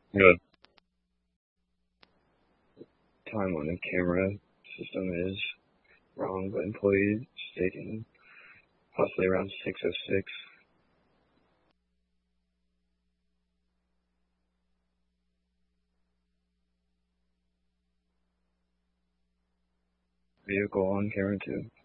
Good. Time on the camera system is wrong, but employees stating possibly around 6:06. Vehicle on camera too.